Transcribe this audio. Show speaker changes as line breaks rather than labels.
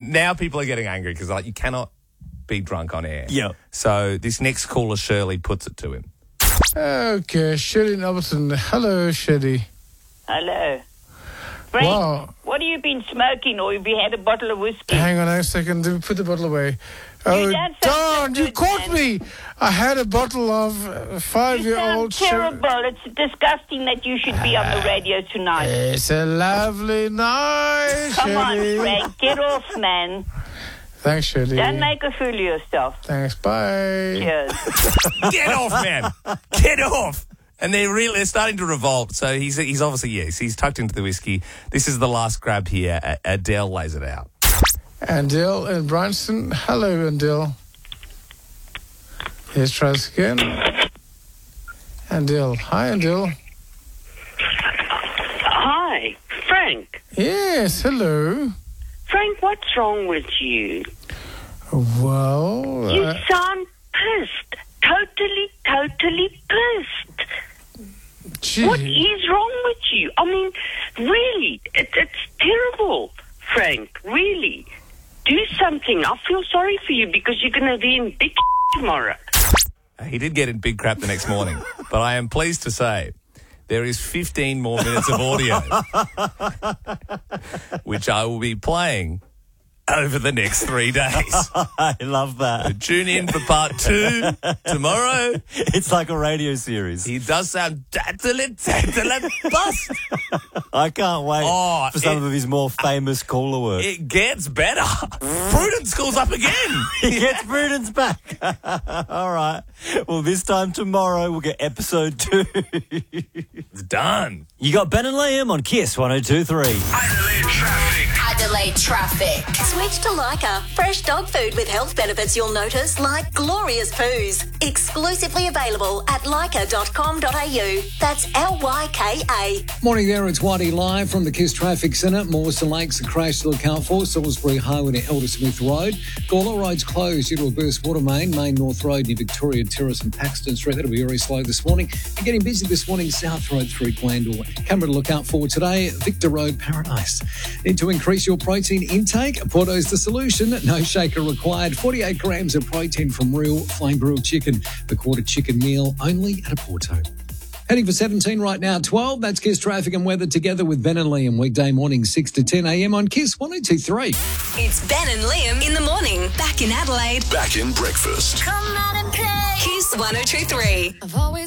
now people are getting angry because you cannot be drunk on air.
Yeah.
So this next caller, Shirley, puts it to him.
Okay, Shirley Novelton. Hello, Shirley.
Hello. Frank,
Wow.
what have you been smoking, or have you had a bottle of whiskey?
Hang on a second. Let me put the bottle away. Oh,
don't sound
darn,
so
you
good,
caught
man.
me. I had a bottle of
You
5-year-old...
sound terrible. It's disgusting that you should be on the radio tonight.
It's a lovely night,
Come on,
Shirley.
Frank. Get off, man.
Thanks, Shirley.
Don't make a fool of yourself.
Thanks, bye.
Cheers.
Get off, man! Get off! And they're starting to revolt. So he's obviously, yes, he's tucked into the whiskey. This is the last grab here. Adele lays it out.
Andil and Bryanston. Hello, Andil. Here's try this again. Andil. Hi, Andil.
Hi, Frank.
Yes, hello.
Frank, what's wrong with you?
Well,
You sound pissed. Totally pissed.
gee.
What is wrong with you? I mean, really, it's terrible, Frank, really. Do something. I feel sorry for you because you're going to be in big tomorrow.
He did get in big crap the next morning, but I am pleased to say there is 15 more minutes of audio, which I will be playing over the next 3 days.
I love that.
Tune in for part 2 tomorrow.
It's like a radio series.
He does sound totally bust.
I can't wait
Oh,
for some of his more famous caller work.
It gets better. Prudence calls up again.
He gets Prudence back. All right. Well, this time tomorrow we'll get episode 2.
It's done.
You got Ben and Liam on Kiss 102.3.
Adelaide Traffic. Switch to Leica. Fresh dog food with health benefits you'll notice, like glorious poos. Exclusively available at leica.com.au. That's Lyka.
Morning there, it's Whitey live from the Kiss Traffic Centre. Mawson Lakes, a crash to look out for. Salisbury Highway to Eldersmith Road. Gawler Road's closed due to a burst water main. Main North Road near Victoria Terrace and Paxton Street. That'll be very slow this morning. And getting busy this morning, South Road through Glandore. Camera to look out for today, Victor Road, Paradise. Need to increase your protein intake? Porto's the solution. No shaker required. 48 grams of protein from real flame grilled chicken. The quarter chicken meal only at a Porto. Heading for 17 right now, 12. That's Kiss Traffic and Weather together with Ben and Liam. Weekday morning, 6 to 10 a.m. on Kiss 102.3.
It's Ben and Liam in the morning. Back in Adelaide.
Back in breakfast.
Come out and play. Kiss 102.3.
I've always